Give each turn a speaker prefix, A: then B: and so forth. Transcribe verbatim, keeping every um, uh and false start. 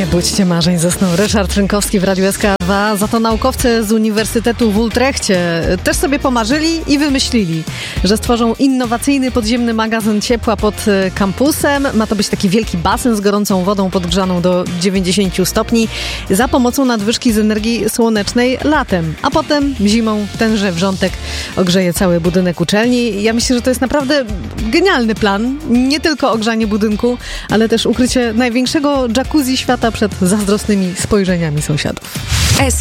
A: Budźcie marzeń, zasnął Ryszard Rynkowski w Radiu S K dwa. Za to naukowcy z Uniwersytetu w Utrechcie też sobie pomarzyli i wymyślili, że stworzą innowacyjny podziemny magazyn ciepła pod kampusem. Ma to być taki wielki basen z gorącą wodą podgrzaną do dziewięćdziesięciu stopni za pomocą nadwyżki z energii słonecznej latem, a potem zimą tenże wrzątek ogrzeje cały budynek uczelni. Ja myślę, że to jest naprawdę genialny plan. Nie tylko ogrzanie budynku, ale też ukrycie największego jacuzzi świata przed zazdrosnymi spojrzeniami sąsiadów.